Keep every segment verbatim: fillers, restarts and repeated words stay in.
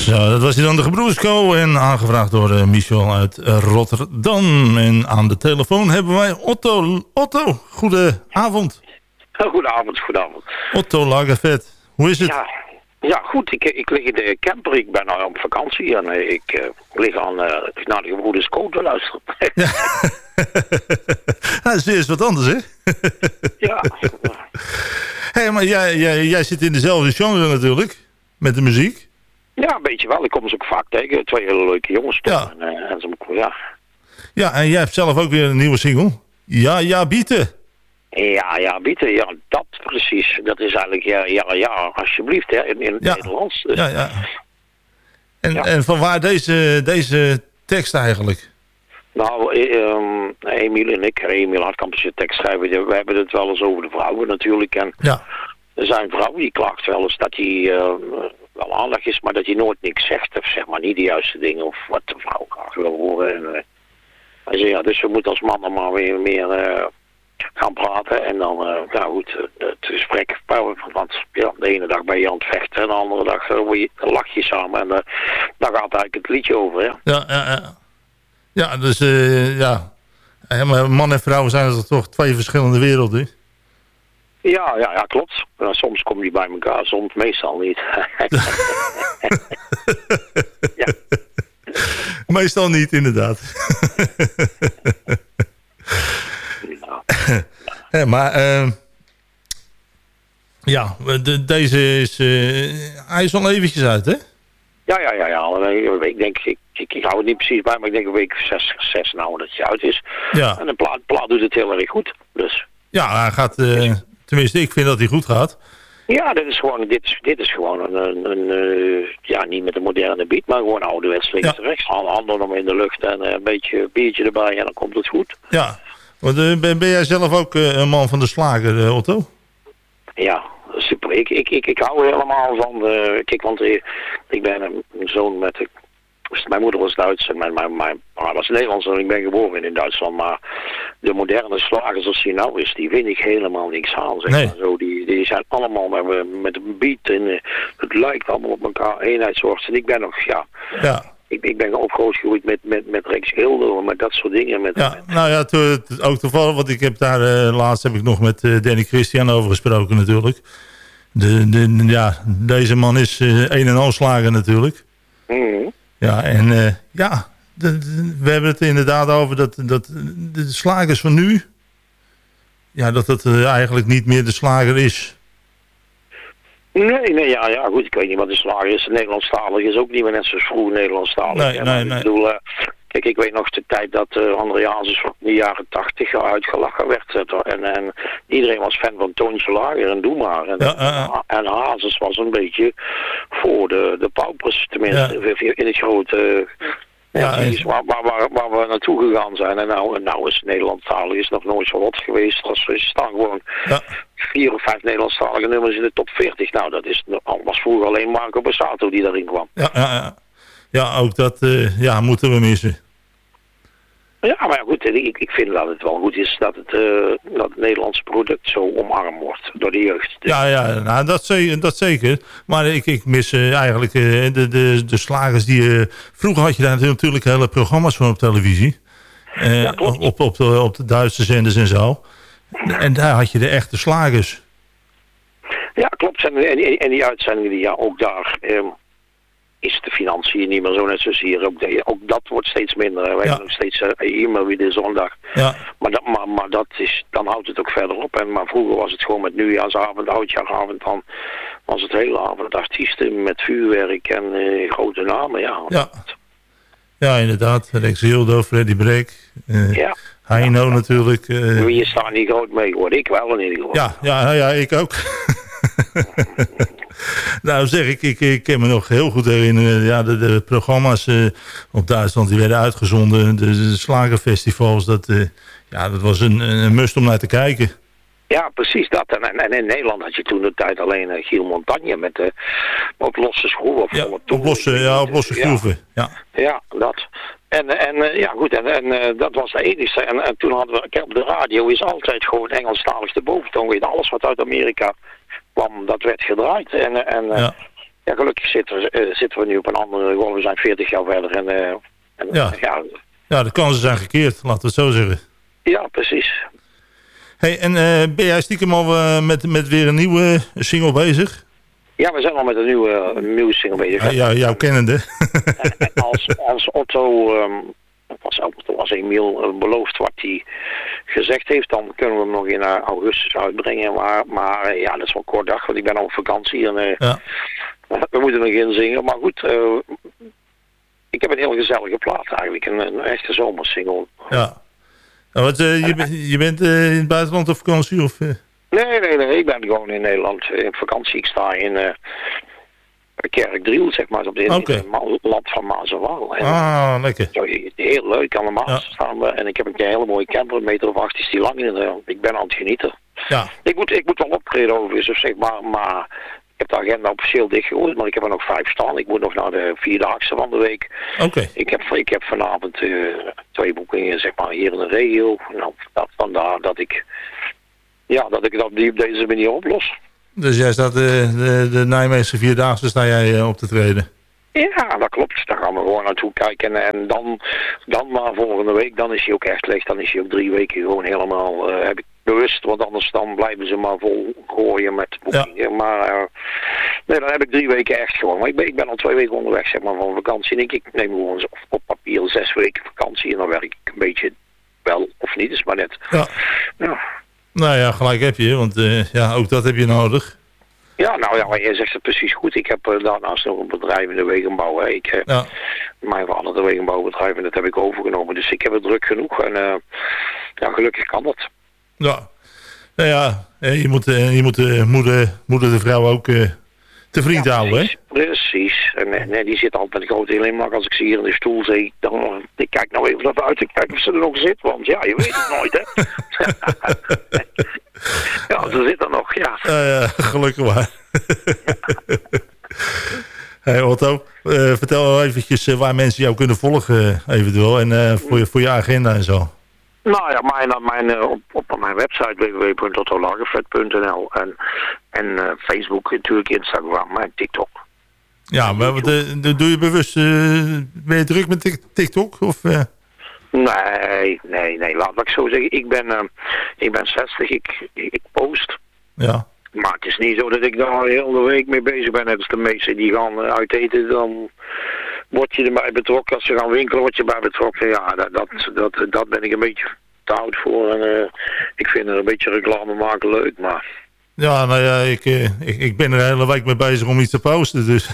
Zo, dat was hij dan de Gebroersco en aangevraagd door uh, Michel uit uh, Rotterdam. En aan de telefoon hebben wij Otto. Otto, goedenavond. Goedenavond, goedenavond. Otto Lagervet, hoe is het? Ja, ja goed, ik, ik lig in de camper, ik ben nou op vakantie en uh, ik uh, lig aan uh, naar de Gebroersco te luisteren. Ja. Dat is weer eens wat anders, hè? Ja. Hé, hey, maar jij, jij, jij zit in dezelfde genre natuurlijk, met de muziek. Ja, een beetje wel. Ik kom ze ook vaak tegen. Twee hele leuke jongens. Ja. En, uh, en ze, ja. Ja, en jij hebt zelf ook weer een nieuwe single. Ja, ja, bieten. Ja, ja, bieten. Ja, dat precies. Dat is eigenlijk, ja, ja, ja alsjeblieft, hè, in, in het ja. Nederlands. Dus. Ja, ja. En, ja. en van waar deze, deze tekst eigenlijk? Nou, um, Emiel en ik, Emiel Hartkamp is de tekstschrijver, we hebben het wel eens over de vrouwen natuurlijk. En ja. Er zijn vrouwen die klaagt wel eens dat hij uh, wel aandacht is, maar dat hij nooit niks zegt. Of zeg maar niet de juiste dingen of wat de vrouw graag wil horen. En, uh, hij zei, ja, dus we moeten als mannen maar weer meer uh, gaan praten. En dan, uh, nou goed, uh, het gesprek. Want ja, de ene dag ben je aan het vechten en de andere dag uh, lach je samen. En uh, daar gaat eigenlijk het liedje over, ja. Ja, ja, ja. Ja, dus uh, ja. Maar man en vrouw zijn er toch twee verschillende werelden. Ja, ja, ja, klopt. Uh, soms komen die bij elkaar, soms meestal niet. Ja. Meestal niet, inderdaad. Ja. Ja, maar uh, ja, de, deze is, uh, hij is al eventjes uit, hè? Ja, ja, ja, ja. Ik denk, ik, ik, ik hou het niet precies bij, maar ik denk een week of zes, zes nou dat hij uit is. Ja. En de plaat, plaat doet het heel erg goed, dus. Ja, hij gaat, uh, tenminste, ik vind dat hij goed gaat. Ja, dit is gewoon, dit is, dit is gewoon een, een, een uh, ja, niet met een moderne beat, maar gewoon ouderwets links ja. en rechts. Handen nog in de lucht en uh, een beetje biertje erbij en dan komt het goed. Ja, want uh, ben, ben jij zelf ook uh, een man van de slager, uh, Otto? Ja, super. Ik, ik, ik, ik hou helemaal van, uh, kijk, want uh, ik ben een, een zoon met, uh, mijn moeder was Duits en mijn, mijn, mijn pa was Nederlands en ik ben geboren in Duitsland, maar de moderne slagers zoals die nou is, die vind ik helemaal niks aan, zeg nee. maar zo. Die, die zijn allemaal met, met een beat en uh, het lijkt allemaal op elkaar, eenheidsworst. En ik ben nog, ja... Ja. Ik, ik ben ook grootgegroeid met, met, met Rex Gilder, met dat soort dingen. Met, ja, met... nou ja, to, to, ook toevallig, want ik heb daar uh, laatst heb ik nog met uh, Danny Christian over gesproken natuurlijk. De, de, ja, deze man is uh, een en al slager natuurlijk. Mm-hmm. Ja, en uh, ja, de, de, we hebben het inderdaad over dat, dat de slagers van nu, ja, dat het uh, eigenlijk niet meer de slager is. Nee, nee, ja, ja, goed, ik weet niet wat de slager is. Nederlandstalig is ook niet meer net zoals vroeger Nederlandstalig. Nee, nee, nee. Ik bedoel, uh, kijk, ik weet nog de tijd dat uh, André Hazes van de jaren tachtig uitgelachen werd. En, en iedereen was fan van Toontje Lager en Doe Maar. En, ja, uh, uh. en Hazes was een beetje voor de, de paupers, tenminste, ja. In het grote... Uh, Ja, ja, waar, waar, waar, waar we naartoe gegaan zijn. En nou, nou is Nederlandstalig is nog nooit zo wat geweest. Als er staan gewoon ja. vier of vijf Nederlandstalige nummers in de top veertig. Nou, dat is, was vroeger alleen Marco Borsato die daarin kwam. Ja, ja, ja. ja ook dat uh, ja, moeten we missen. Ja, maar goed, ik, ik vind dat het wel goed is dat het, uh, dat het Nederlandse product zo omarmd wordt door de jeugd. Dus. Ja, ja nou, dat, zeker, dat zeker. Maar ik, ik mis uh, eigenlijk uh, de, de, de slagers die... Uh, vroeger had je daar natuurlijk hele programma's van op televisie. Uh, ja, op, op, de, op de Duitse zenders en zo. En daar had je de echte slagers. Ja, klopt. En, en, en die uitzendingen die ja ook daar... Um, is de financiën niet meer zo net zoals hier. Ook, de, ook dat wordt steeds minder. Wij ja. hebben nog steeds uh, hier maar weer de zondag. Ja. Maar, dat, maar, maar dat is, dan houdt het ook verder op. En, maar vroeger was het gewoon met nieuwjaarsavond, oudjaarsavond. Dan was het hele avond artiesten met vuurwerk en uh, grote namen. Ja. Ja. ja, inderdaad. Rex Hildo, Freddy Breek. Uh, ja. Heino ja. natuurlijk. Uh... Wie is daar niet groot mee geworden? Ik wel in ieder geval. Ja, ja, ja ik ook. Nou zeg ik, ik, ik kan me nog heel goed herinneren. Ja, de, de programma's uh, op Duitsland die werden uitgezonden. De, de slagerfestivals, dat, uh, ja, dat was een, een must om naar te kijken. Ja, precies dat. En, en, en in Nederland had je toen de tijd alleen uh, Giel Montagne met uh, op losse schroeven. Of ja, op losse, ja, op losse schroeven. Ja, ja. ja dat. En, en uh, ja goed, en, en uh, dat was de enige. En, en toen hadden we, kijk, op de radio is altijd gewoon Engelstalig de boventoon. Weet alles wat uit Amerika kwam, dat werd gedraaid. En, en, ja. ja, gelukkig zitten we, uh, zitten we nu op een andere... Gewoon, we zijn veertig jaar verder en... Uh, en ja. ja. ja, de kansen zijn gekeerd, laten we het zo zeggen. Ja, precies. Hey, en uh, ben jij stiekem al uh, met, met weer een nieuwe single bezig? Ja, we zijn al met een nieuwe, een nieuwe single bezig. Ja, ja, jouw kennende. als, als Otto... Um, Als, als Emiel belooft wat hij gezegd heeft, dan kunnen we hem nog in uh, augustus uitbrengen. Maar, maar ja, dat is wel een kort dag, want ik ben al op vakantie en uh, ja. we moeten nog in zingen. Maar goed, uh, ik heb een heel gezellige plaat eigenlijk, een, een echte zomersingle. Ja. Nou, wat, uh, je, je bent uh, in het buitenland op vakantie? Of, uh? Nee, nee, nee, ik ben gewoon in Nederland in vakantie. Ik sta in... Uh, Kerkdriel, zeg maar, op de okay. land van Maas en Waal. Ah, lekker. Zo, heel leuk, aan de Maas ja. staan we. En ik heb een hele mooie camper, een meter of acht is die lang. En, uh, ik ben aan het genieten. Ja. Ik moet, ik moet wel optreden overigens, of zeg maar, maar ik heb de agenda officieel dichtgegooid, maar ik heb er nog vijf staan. Ik moet nog naar de vierdaagse van de week. Oké. Okay. Ik heb, ik heb vanavond uh, twee boekingen, zeg maar, hier in de regio. Nou, dat, vandaar dat ik, ja, dat ik dat die op deze manier oplos. Dus jij staat de, de, de Nijmeegse Vierdaagse sta jij uh, op te treden? Ja, dat klopt. Daar gaan we gewoon naartoe kijken. En, en dan, dan maar volgende week, dan is hij ook echt leeg. Dan is hij ook drie weken gewoon helemaal, uh, heb ik bewust. Want anders dan blijven ze maar vol gooien met boekingen. Ja. Maar uh, nee, dan heb ik drie weken echt gewoon. Maar ik ben, ik ben al twee weken onderweg, zeg maar, van vakantie. En ik, ik neem gewoon op papier zes weken vakantie. En dan werk ik een beetje wel of niet, is maar net. Ja. Ja. Nou ja, gelijk heb je, want uh, ja, ook dat heb je nodig. Ja, nou ja, maar jij zegt het precies goed. Ik heb uh, daarnaast nog een bedrijf in de wegenbouw. Hè. Ik, uh, ja. Mijn vader de wegenbouwbedrijf en dat heb ik overgenomen. Dus ik heb het druk genoeg en uh, ja, gelukkig kan dat. Ja, nou ja, je moet, uh, je moet uh, moeder, moeder de vrouw ook uh, te vriend ja, houden, hè? Precies. En nee, die zit altijd met een grote glimlach. Als ik ze hier in de stoel zie, dan ik kijk nou even naar buiten. Ik kijk of ze er nog zit, want ja, je weet het nooit, hè. Ja, ze zit er nog, ja. Uh, ja, gelukkig maar. Hey Otto, uh, vertel eventjes uh, waar mensen jou kunnen volgen uh, eventueel. En uh, voor, je, voor je agenda en zo. Nou ja, mijn, mijn, uh, op, op mijn website w w w punt otto lagerfeld punt n l en, en uh, Facebook natuurlijk, Instagram en TikTok. Ja, maar wat, uh, doe je bewust, uh, ben je druk met TikTok? Of, uh? Nee, nee, nee, laat ik zo zeggen. Ik ben, uh, ik ben zestig, ik, ik post. Ja. Maar het is niet zo dat ik daar heel de week mee bezig ben. Net als de meesten die gaan uh, uit eten, dan word je erbij betrokken. Als ze gaan winkelen, word je bij betrokken. Ja, dat, dat, dat, dat ben ik een beetje te oud voor. En uh, ik vind er een beetje reclame maken leuk, maar... Ja, nou ja, ik, uh, ik, ik ben er de hele week mee bezig om iets te posten, dus...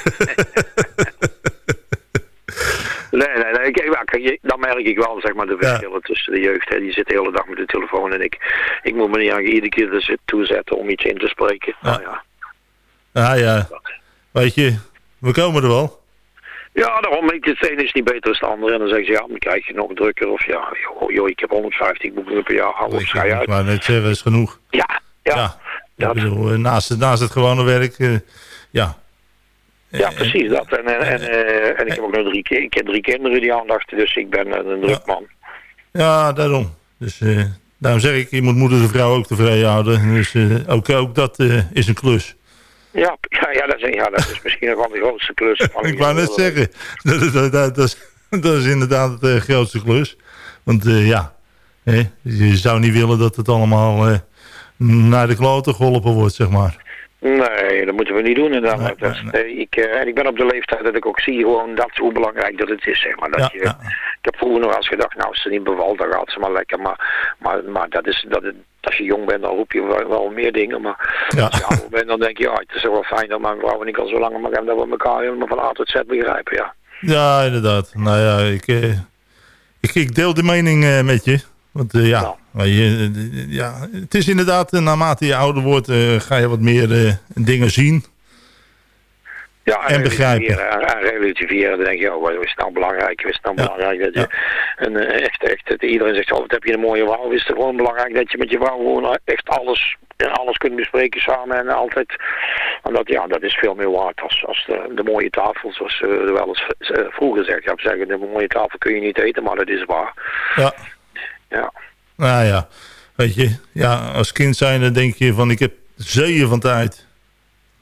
Nee, nee, nee. Ik, dan merk ik wel, zeg maar, de verschillen ja. tussen de jeugd. Hè. Die zit de hele dag met de telefoon en ik, ik moet me niet aan iedere keer er toezetten om iets in te spreken. Ja. Nou ja. Ah ja, weet je, we komen er wel. Ja, daarom, het ene is niet beter dan het andere. En dan zeggen ze, ja, dan krijg je nog drukker. Of ja, joh, joh ik heb honderdvijftig boeken per jaar, hou op, schij uit. Maar net zeggen, is genoeg. Ja, ja. ja. Ik bedoel, naast, naast het gewone werk, uh, ja. Ja, precies dat. En, en, en, uh, en ik heb ook nog drie, ik heb drie kinderen die aandachten, dus ik ben een druk man. Ja, ja daarom. Dus uh, daarom zeg ik, je moet moeder de vrouw ook tevreden houden. Dus uh, ook, ook dat uh, is een klus. Ja, ja, ja, dat, is, ja, dat is misschien nog wel de grootste klus. Ik wou net zeggen, dat, dat, dat, dat, is, dat is inderdaad de grootste klus. Want uh, ja, hè, je zou niet willen dat het allemaal uh, naar de kloten geholpen wordt, zeg maar. Nee, dat moeten we niet doen inderdaad. Nee, nee, nee. Ik, uh, en ik ben op de leeftijd dat ik ook zie gewoon dat hoe belangrijk dat het is, zeg maar. Dat ja, je, ja. Ik heb vroeger nog eens gedacht, nou als ze niet bevalt, dan gaat ze maar lekker. Maar, maar, maar dat is, dat het, als je jong bent, dan roep je wel, wel meer dingen. Maar ja. als je ouder bent, dan denk je, ja, het is wel fijn dat mijn vrouw en ik al zo lang maar hebben dat we elkaar helemaal van A tot Z begrijpen, ja. Ja, inderdaad. Nou ja, ik, uh, ik, ik deel de mening uh, met je. Want uh, ja, nou. je, uh, ja, het is inderdaad, uh, naarmate je ouder wordt, uh, ga je wat meer uh, dingen zien. Ja, en, en begrijpen. En relativeren, dan denk je, oh, wat is nou belangrijk, is het nou ja. belangrijk dat je, ja. en uh, echt, echt, het, iedereen zegt, oh, wat heb je een mooie vrouw, is het gewoon belangrijk dat je met je vrouw gewoon echt alles, en alles kunt bespreken samen en altijd, en dat, ja, dat is veel meer waard als, als de, de mooie tafel, zoals uh, wel eens uh, vroeger zegt, ja, zeggen, de mooie tafel kun je niet eten, maar dat is waar. Ja. Ja. Nou ja, weet je, ja, als kind zijnde denk je van, ik heb zeeën van tijd.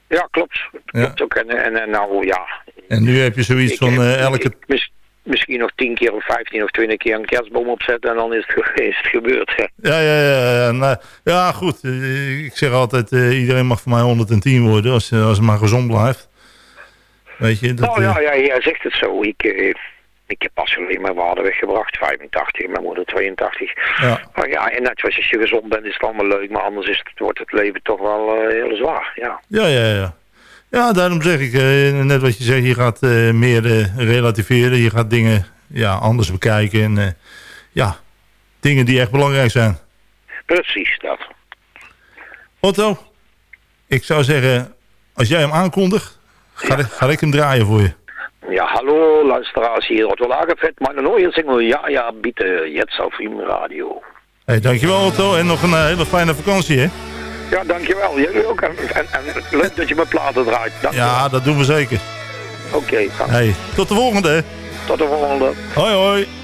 Ja, klopt. klopt Ja. ook. En, en, en nou, ja. En nu heb je zoiets Ik van heb- uh, elke... ik- mis- misschien nog tien keer of vijftien of twintig keer een kerstboom opzetten en dan is het, ge- is het gebeurd. Hè. Ja, ja, ja. Ja, nou, ja goed. Uh, ik zeg altijd, uh, iedereen mag voor mij honderdtien worden als, uh, als het maar gezond blijft. Weet je? Dat, Nou uh, ja, ja, jij zegt het zo. Ik, eh, ik heb pas alleen mijn vader weggebracht, vijfentachtig, en mijn moeder tweeëntachtig. ja. Maar ja, en net zoals als je gezond bent is het allemaal leuk, maar anders is het, wordt het leven toch wel uh, heel zwaar. Ja. Ja, ja, ja. Ja, daarom zeg ik, uh, net wat je zegt, je gaat uh, meer uh, relativeren. Je gaat dingen ja, anders bekijken. En uh, ja, dingen die echt belangrijk zijn. Precies dat. Otto, ik zou zeggen, als jij hem aankondigt, ga, Ja. ik, ga ik hem draaien voor je. Ja, hallo luisteraars, hier Otto Lagerfeld, mijn nieuwe single, ja, ja, bitte, jetzt auf im radio. Hey, dankjewel Otto en nog een uh, hele fijne vakantie, hè? Ja, dankjewel. Jullie ook. En, en, en leuk dat je mijn platen draait. Dankjewel. Ja, dat doen we zeker. Oké, okay, Hey, tot de volgende. tot de volgende. Hoi, hoi.